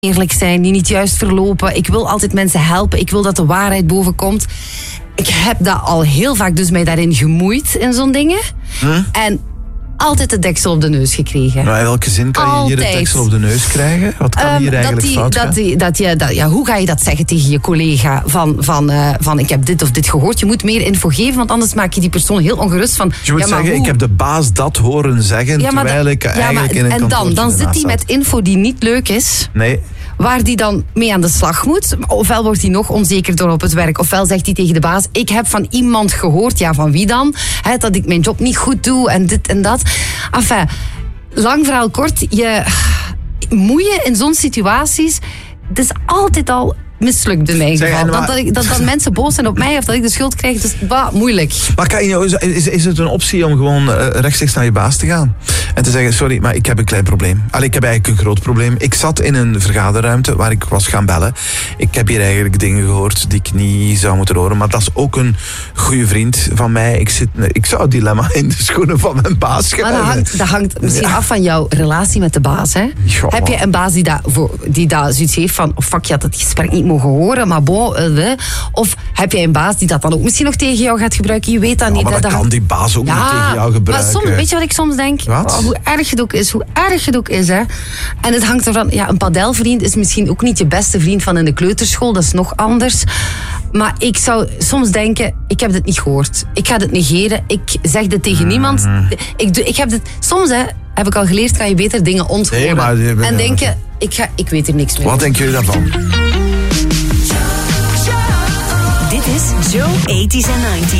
eerlijk zijn, die niet juist verlopen. Ik wil altijd mensen helpen. Ik wil dat de waarheid boven komt. Ik heb dat al heel vaak dus mij daarin gemoeid in zo'n dingen. En altijd de deksel op de neus gekregen. Maar in welke zin kan je hier de deksel op de neus krijgen? Wat kan hier eigenlijk fout gaan? Hoe ga je dat zeggen tegen je collega? Van ik heb dit of dit gehoord. Je moet meer info geven, want anders maak je die persoon heel ongerust van... Je moet zeggen, ik heb de baas dat horen zeggen, terwijl ik eigenlijk in een kantoortje En dan zit hij met info die niet leuk is. Nee. Waar die dan mee aan de slag moet. Ofwel wordt hij nog onzeker door op het werk. Ofwel zegt hij tegen de baas, ik heb van iemand gehoord. Ja, van wie dan? Dat ik mijn job niet goed doe en dit en dat. Enfin, lang verhaal kort. Je moeien in zo'n situaties. Het is altijd al mislukt in mijn geval. Dat mensen boos zijn op mij of dat ik de schuld krijg, dus moeilijk. Maar is het een optie om gewoon rechtstreeks naar je baas te gaan? En te zeggen, sorry, maar ik heb een klein probleem. Ik heb eigenlijk een groot probleem. Ik zat in een vergaderruimte waar ik was gaan bellen. Ik heb hier eigenlijk dingen gehoord die ik niet zou moeten horen. Maar dat is ook een goede vriend van mij. Ik zou het dilemma in de schoenen van mijn baas schuiven. Maar dat hangt misschien af van jouw relatie met de baas. Hè? Ja, heb je een baas die daar zoiets heeft van, oh fuck, je had het gesprek niet mogen horen, maar bon, of heb jij een baas die dat dan ook misschien nog tegen jou gaat gebruiken? Je weet dat niet. Maar dat kan die baas ook niet tegen jou gebruiken. Maar weet je wat ik soms denk? Hoe erg het ook is, hè. En het hangt ervan, een padelvriend is misschien ook niet je beste vriend van in de kleuterschool, dat is nog anders. Maar ik zou soms denken, ik heb dit niet gehoord. Ik ga dit negeren. Ik zeg dit tegen niemand. Ik heb dit, soms heb ik al geleerd, kan je beter dingen onthouden. En denken, ik weet er niks meer. Wat denken jullie daarvan? Dit is Joe 80s en 90s.